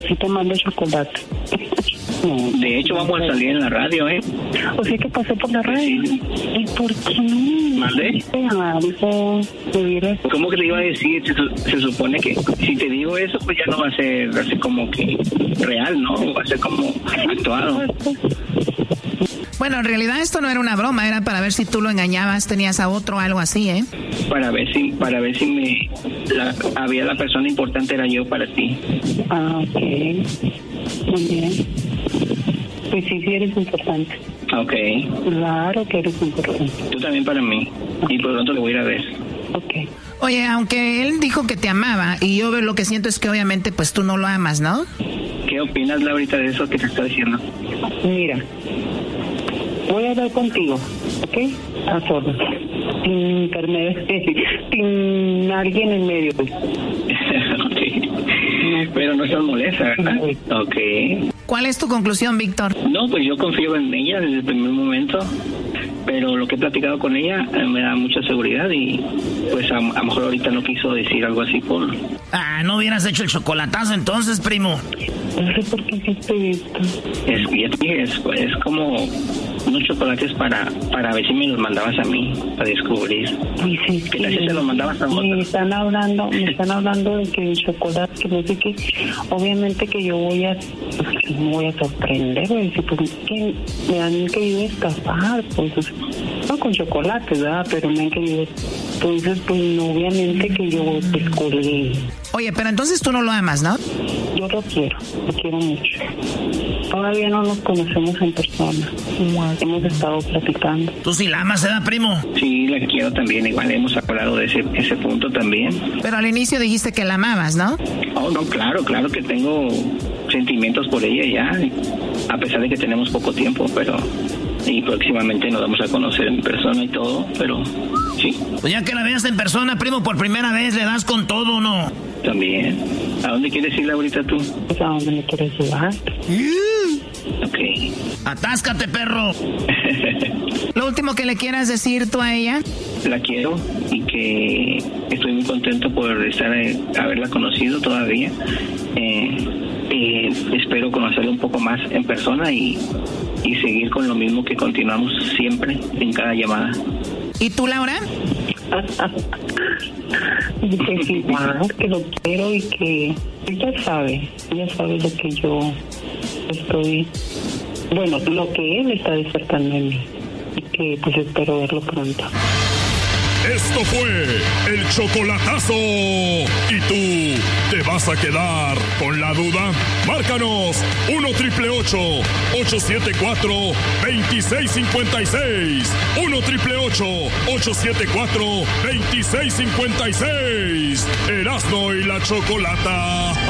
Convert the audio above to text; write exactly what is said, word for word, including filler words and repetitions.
Sí te mando chocolate. No, de hecho, vamos a salir en la radio, ¿eh? O sea que pasé por la radio. Sí. ¿Y por qué no? ¿Mande? Algo, ¿Cómo que te iba a decir? Se, se supone que si te digo eso, pues ya no va a ser así como que real, ¿no? Va a ser como actuado. Bueno, en realidad esto no era una broma, era para ver si tú lo engañabas, tenías a otro, algo así, ¿eh? Para ver si, para ver si me la, había la persona importante era yo para ti. Ah, ok. Muy bien. Pues sí, sí eres importante. Ok. Claro que eres importante. Tú también para mí. Y por pronto le voy a ir a ver. Ok. Oye, aunque él dijo que te amaba, y yo lo que siento es que obviamente pues tú no lo amas, ¿no? ¿Qué opinas, Laurita, de eso que te está diciendo? Mira, voy a hablar contigo, ¿ok? A solas. Sin internet, sin alguien en medio. Okay. Pero no se molesta, ¿verdad? Ok. ¿Cuál es tu conclusión, Víctor? No, pues yo confío en ella desde el primer momento, pero lo que he platicado con ella eh, me da mucha seguridad y pues a, a lo mejor ahorita no quiso decir algo así por... Ah, no hubieras hecho el chocolatazo entonces, primo. No sé por qué hiciste esto. Es, es, es como unos chocolates para para ver si me los mandabas a mí, para descubrir. Ay, sí, que tal si se los mandabas a otros. Me están hablando, me están hablando de que el chocolate, que no sé qué. Obviamente que yo voy a, me voy a sorprender, voy a decir, pues que me han querido estafar, pues, no con chocolate, ¿verdad? Pero me han querido. Entonces, pues, no, obviamente que yo descubrí. Oye, pero entonces tú no lo amas, ¿no? Yo lo quiero, lo quiero mucho. Todavía no nos conocemos en persona. Hemos estado platicando. ¿Tú sí la amas, ¿verdad, primo? Sí, la quiero también. Igual hemos hablado de ese, ese punto también. Pero al inicio dijiste que la amabas, ¿no? Oh, no, claro, claro que tengo sentimientos por ella ya. A pesar de que tenemos poco tiempo, pero... Y próximamente nos vamos a conocer en persona y todo, pero sí. Pues ya que la veas en persona, primo, por primera vez, ¿le das con todo o no? También. ¿A dónde quieres ir ahorita tú? Pues a dónde me quieres llevar. Ok. Atáscate, perro. Lo último que le quieras decir tú a ella. La quiero y que estoy muy contento por estar eh, haberla conocido todavía. Eh, eh, espero conocerla un poco más en persona y, y seguir con lo mismo que continuamos siempre en cada llamada. ¿Y tú, Laura? Pues igual, que lo quiero y que ella sabe, ella sabe lo que yo estoy, bueno, lo que él está despertando en mí y que pues espero verlo pronto. Esto fue el chocolatazo. ¿Y tú te vas a quedar con la duda? Márcanos uno triple ocho, ocho siete cuatro, dos seis cinco seis. uno triple ocho, ocho siete cuatro, dos seis cinco seis. Erasmo y la Chocolata.